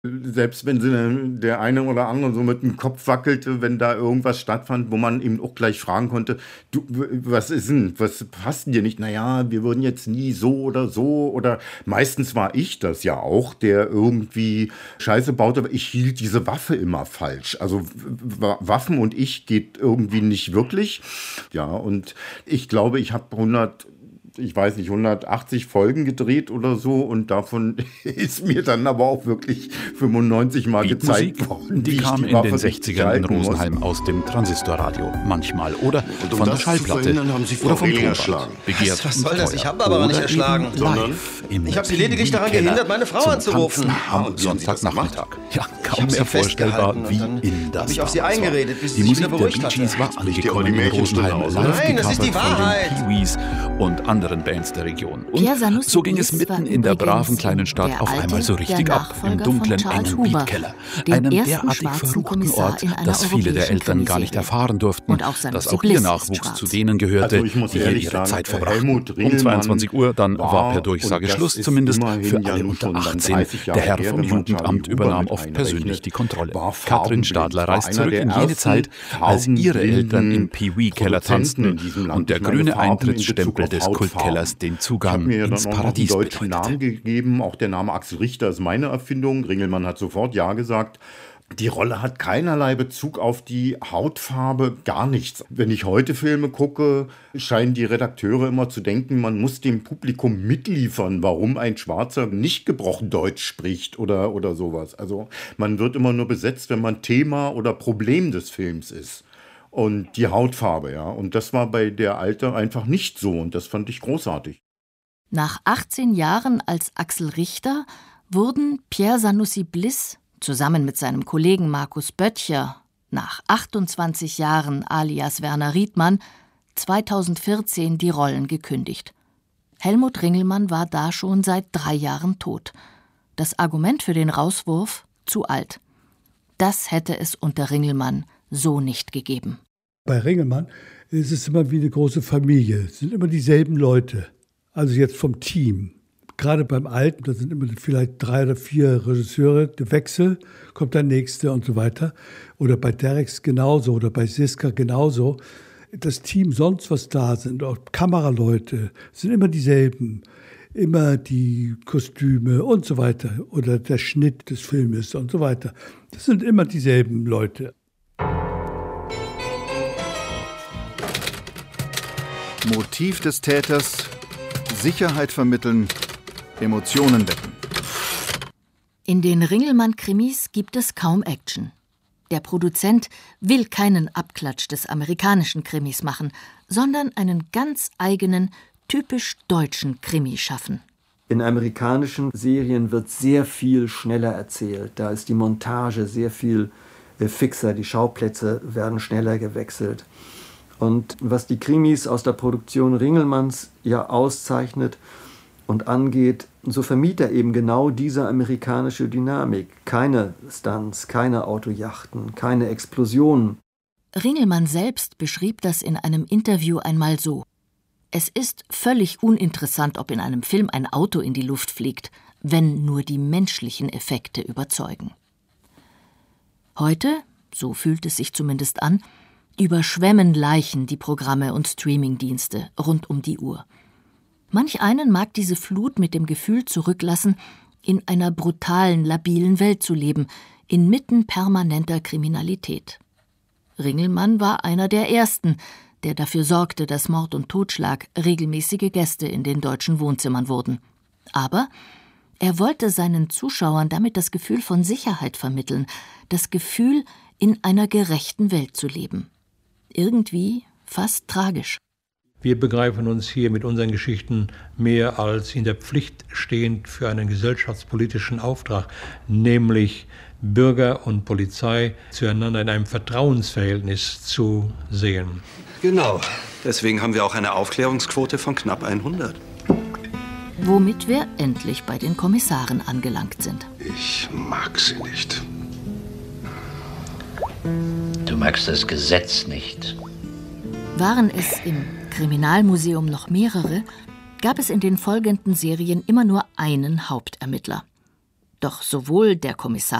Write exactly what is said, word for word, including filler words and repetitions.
Selbst wenn sie der eine oder andere so mit dem Kopf wackelte, wenn da irgendwas stattfand, wo man ihm auch gleich fragen konnte, du, was ist denn, was passt denn dir nicht? Naja, wir würden jetzt nie so oder so oder meistens war ich das ja auch, der irgendwie Scheiße baute, aber ich hielt diese Waffe immer falsch. Also Waffen und ich geht irgendwie nicht wirklich. Ja, und ich glaube, ich habe hundert ich weiß nicht, hundertachtzig Folgen gedreht oder so und davon ist mir dann aber auch wirklich fünfundneunzig Mal gezeigt Musik, worden, die wie kam ich die in Waffe den sechzigern in Rosenheim muss. aus dem Transistorradio, manchmal oder Und um von der das zu Schallplatte verhindern, haben Sie Frau oder vom Rehling Tonband. erschlagen. Begehrt Was, was und soll das? teuer. Ich habe aber noch nicht Oder erschlagen. eben Sondern live im ich habe Sie lediglich daran Keller gehindert, meine Frau zum anzurufen. Tanzen am Ah, und wie haben Sie das Sonntagnachmittag. Ja, Ich kaum habe mehr sie vorstellbar, festgehalten wie und dann in das habe ich auf sie damals war. eingeredet, bis Die sie sich Musik wieder der beruhigt Bee hatte. Gees war Fliegt ihr aber angekommen die in Mädchenstunde Rosenheim, aus, live oder? Nein, das ist die gecovert von Wahrheit. den Pee-Wees und anderen Bands der Region. Und Pierre Sanussi so ging es Bliss war mitten in der übrigens braven kleinen Stadt der auf alte, einmal so der richtig ab, im Nachfolger dunklen, von Charles engen Huber, Beatkeller. dem Einem ersten derartig schwarzen verruchten Kommissar Ort, in einer dass viele der europäischen Eltern gar nicht Krimiserie. erfahren durften, Und auch Sanussi dass auch Bliss ihr ist Nachwuchs schwarz. zu denen gehörte, Also ich muss die hier ehrlich ihre sagen, Zeit äh, verbrachten. Helmut Um Ringelmann zweiundzwanzig Uhr dann war, war, per Durchsage und das Schluss, ist zumindest immerhin für ja alle nun unter schon dann achtzehn. dreißig Jahre Der Herr her, vom wenn man Jugendamt Charlie Huber übernahm mit auch persönlich einrechnet, die Kontrolle. war Katrin Stadler reist einer zurück der in jene ersten Zeit, als ihre Eltern im farbenblinden Pee-Wee-Keller Produzenten in tanzten diesem Land. und der Ich meine, grüne Farben in Bezug Eintrittsstempel auf des Hautfarben. Kultkellers den Ich habe Zugang mir dann ins auch noch einen Paradies deutschen Namen bedeutete. gegeben. Auch der Name Axel Richter ist meine Erfindung. Ringelmann hat sofort Ja gesagt. Die Rolle hat keinerlei Bezug auf die Hautfarbe, gar nichts. Wenn ich heute Filme gucke, scheinen die Redakteure immer zu denken, man muss dem Publikum mitliefern, warum ein Schwarzer nicht gebrochen Deutsch spricht oder, oder sowas. Also man wird immer nur besetzt, wenn man Thema oder Problem des Films ist. Und die Hautfarbe, ja. Und das war bei der Alte einfach nicht so und das fand ich großartig. Nach achtzehn Jahren als Axel Richter wurden Pierre Sanussi Bliss zusammen mit seinem Kollegen Markus Böttcher nach achtundzwanzig Jahren alias Werner Riedmann zweitausendvierzehn die Rollen gekündigt. Helmut Ringelmann war da schon seit drei Jahren tot. Das Argument für den Rauswurf: zu alt. Das hätte es unter Ringelmann so nicht gegeben. Bei Ringelmann ist es immer wie eine große Familie. Es sind immer dieselben Leute. Also jetzt vom Team. Gerade beim Alten, da sind immer vielleicht drei oder vier Regisseure, der Wechsel, kommt der nächste und so weiter. Oder bei Derex genauso oder bei Siska genauso. Das Team sonst, was da sind, auch Kameraleute, sind immer dieselben. Immer die Kostüme und so weiter. Oder der Schnitt des Filmes und so weiter. Das sind immer dieselben Leute. Motiv des Täters: Sicherheit vermitteln, Emotionen wecken. In den Ringelmann-Krimis gibt es kaum Action. Der Produzent will keinen Abklatsch des amerikanischen Krimis machen, sondern einen ganz eigenen, typisch deutschen Krimi schaffen. In amerikanischen Serien wird sehr viel schneller erzählt. Da ist die Montage sehr viel äh, fixer, die Schauplätze werden schneller gewechselt. Und was die Krimis aus der Produktion Ringelmanns ja auszeichnet und angeht, so vermied er eben genau diese amerikanische Dynamik. Keine Stunts, keine Autojachten, keine Explosionen. Ringelmann selbst beschrieb das in einem Interview einmal so: Es ist völlig uninteressant, ob in einem Film ein Auto in die Luft fliegt, wenn nur die menschlichen Effekte überzeugen. Heute, so fühlt es sich zumindest an, überschwemmen Leichen die Programme und Streamingdienste rund um die Uhr. Manch einen mag diese Flut mit dem Gefühl zurücklassen, in einer brutalen, labilen Welt zu leben, inmitten permanenter Kriminalität. Ringelmann war einer der Ersten, der dafür sorgte, dass Mord und Totschlag regelmäßige Gäste in den deutschen Wohnzimmern wurden. Aber er wollte seinen Zuschauern damit das Gefühl von Sicherheit vermitteln, das Gefühl, in einer gerechten Welt zu leben. Irgendwie fast tragisch. Wir begreifen uns hier mit unseren Geschichten mehr als in der Pflicht stehend für einen gesellschaftspolitischen Auftrag, nämlich Bürger und Polizei zueinander in einem Vertrauensverhältnis zu sehen. Genau. Deswegen haben wir auch eine Aufklärungsquote von knapp hundert. Womit wir endlich bei den Kommissaren angelangt sind. Ich mag sie nicht. Du magst das Gesetz nicht. Waren es im Kriminalmuseum noch mehrere, gab es in den folgenden Serien immer nur einen Hauptermittler. Doch sowohl der Kommissar